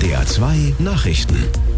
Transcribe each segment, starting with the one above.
NDR 2 Nachrichten.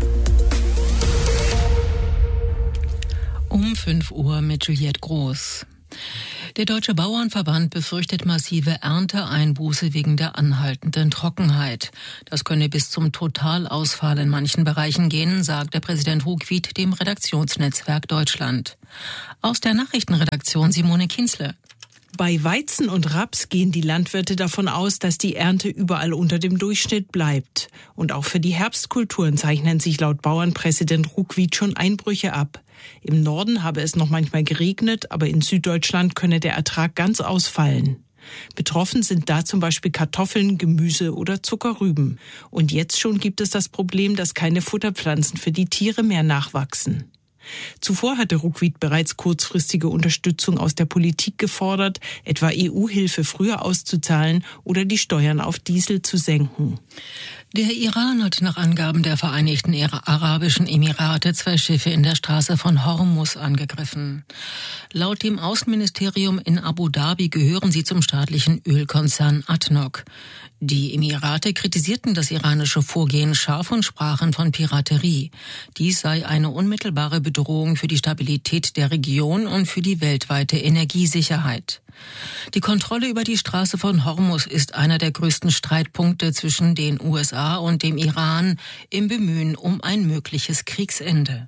Um 5 Uhr mit Juliette Groß. Der Deutsche Bauernverband befürchtet massive Ernteeinbuße wegen der anhaltenden Trockenheit. Das könne bis zum Totalausfall in manchen Bereichen gehen, sagt der Präsident Ruckwied dem Redaktionsnetzwerk Deutschland. Aus der Nachrichtenredaktion Simone Kienzle. Bei Weizen und Raps gehen die Landwirte davon aus, dass die Ernte überall unter dem Durchschnitt bleibt. Und auch für die Herbstkulturen zeichnen sich laut Bauernpräsident Ruckwied schon Einbrüche ab. Im Norden habe es noch manchmal geregnet, aber in Süddeutschland könne der Ertrag ganz ausfallen. Betroffen sind da zum Beispiel Kartoffeln, Gemüse oder Zuckerrüben. Und jetzt schon gibt es das Problem, dass keine Futterpflanzen für die Tiere mehr nachwachsen. Zuvor hatte Ruckwied bereits kurzfristige Unterstützung aus der Politik gefordert, etwa EU-Hilfe früher auszuzahlen oder die Steuern auf Diesel zu senken. Der Iran hat nach Angaben der Vereinigten Arabischen Emirate 2 Schiffe in der Straße von Hormuz angegriffen. Laut dem Außenministerium in Abu Dhabi gehören sie zum staatlichen Ölkonzern ADNOC. Die Emirate kritisierten das iranische Vorgehen scharf und sprachen von Piraterie. Dies sei eine unmittelbare Bedrohung für die Stabilität der Region und für die weltweite Energiesicherheit. Die Kontrolle über die Straße von Hormuz ist einer der größten Streitpunkte zwischen den USA und dem Iran im Bemühen um ein mögliches Kriegsende.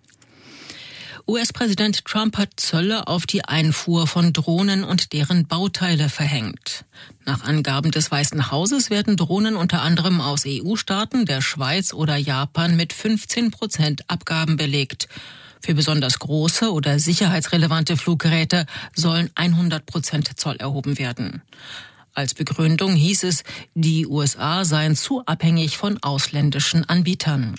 US-Präsident Trump hat Zölle auf die Einfuhr von Drohnen und deren Bauteile verhängt. Nach Angaben des Weißen Hauses werden Drohnen unter anderem aus EU-Staaten, der Schweiz oder Japan mit 15% Abgaben belegt. Für besonders große oder sicherheitsrelevante Fluggeräte sollen 100% Zoll erhoben werden. Als Begründung hieß es, die USA seien zu abhängig von ausländischen Anbietern.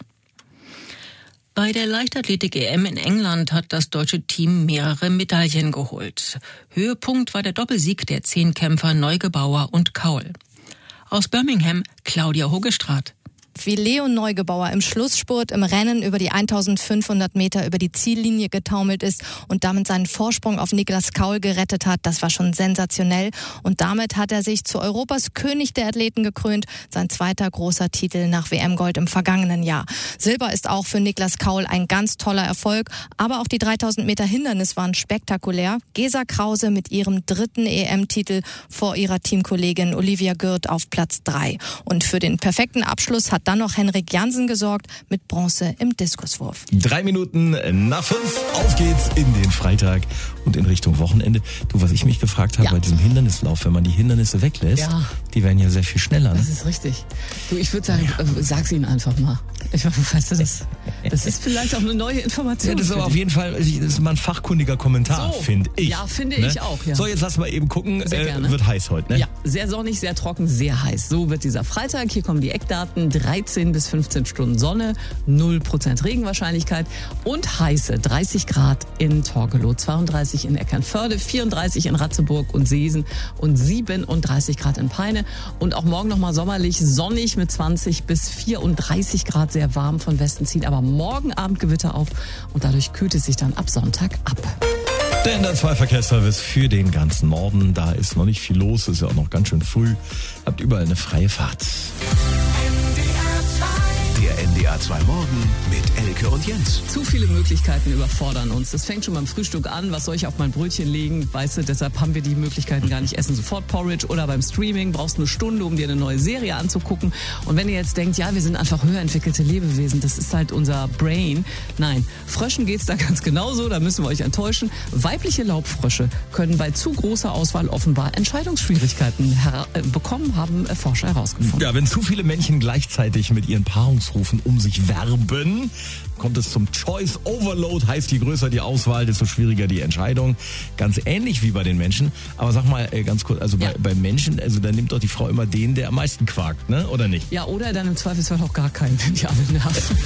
Bei der Leichtathletik-EM in England hat das deutsche Team mehrere Medaillen geholt. Höhepunkt war der Doppelsieg der 10 Kämpfer Neugebauer und Kaul. Aus Birmingham Claudia Hogestraat. Wie Leon Neugebauer im Schlussspurt im Rennen über die 1500 Meter über die Ziellinie getaumelt ist und damit seinen Vorsprung auf Niklas Kaul gerettet hat, das war schon sensationell. Und damit hat er sich zu Europas König der Athleten gekrönt, sein zweiter großer Titel nach WM-Gold im vergangenen Jahr. Silber ist auch für Niklas Kaul ein ganz toller Erfolg, aber auch die 3000 Meter Hindernis waren spektakulär. Gesa Krause mit ihrem 3. EM-Titel vor ihrer Teamkollegin Olivia Gürt auf Platz 3. Und für den perfekten Abschluss hat dann noch Henrik Jansen gesorgt mit Bronze im Diskuswurf. 3 Minuten nach 5. Auf geht's in den Freitag und in Richtung Wochenende. Du, was ich mich gefragt habe bei diesem Hindernislauf, wenn man die Hindernisse weglässt, die werden ja sehr viel schneller. Ne? Das ist richtig. Du, ich würde sagen, sag's ihnen einfach mal. Ich weißt du, das ist vielleicht auch eine neue Information. Ja, das ist aber auf jeden Fall, das ist mal ein fachkundiger Kommentar, finde ich. Ja, finde ich auch. Ja. So, jetzt lass mal eben gucken. Sehr gerne. Wird heiß heute, ne? Ja, sehr sonnig, sehr trocken, sehr heiß. So wird dieser Freitag. Hier kommen die Eckdaten. 13 bis 15 Stunden Sonne, 0% Regenwahrscheinlichkeit und heiße 30 Grad in Torgelow, 32 in Eckernförde, 34 in Ratzeburg und Seesen und 37 Grad in Peine. Und auch morgen nochmal sommerlich, sonnig mit 20 bis 34 Grad, sehr warm von Westen zieht. Aber morgen Abend Gewitter auf und dadurch kühlt es sich dann ab Sonntag ab. Der NDR 2 Verkehrsservice für den ganzen Norden. Da ist noch nicht viel los, ist ja auch noch ganz schön früh. Habt überall eine freie Fahrt. Der NDR 2 Morgen mit Elke und Jens. Zu viele Möglichkeiten überfordern uns. Das fängt schon beim Frühstück an. Was soll ich auf mein Brötchen legen? Weißt du, deshalb haben wir die Möglichkeiten gar nicht. Essen sofort Porridge oder beim Streaming brauchst du 1 Stunde, um dir eine neue Serie anzugucken. Und wenn ihr jetzt denkt, ja, wir sind einfach höher entwickelte Lebewesen, das ist halt unser Brain. Nein, Fröschen geht's da ganz genauso, da müssen wir euch enttäuschen. Weibliche Laubfrösche können bei zu großer Auswahl offenbar Entscheidungsschwierigkeiten bekommen, haben Forscher herausgefunden. Ja, wenn zu viele Männchen gleichzeitig mit ihren Paarungsrufen um sich werben, kommt es zum Choice Overload, heißt je größer die Auswahl, desto schwieriger die Entscheidung. Ganz ähnlich wie bei den Menschen. Aber sag mal ganz kurz, also bei Menschen, also da nimmt doch die Frau immer den, der am meisten quakt, ne? Oder nicht? Ja, oder dann im Zweifelsfall auch gar keinen, wenn die alle nerven.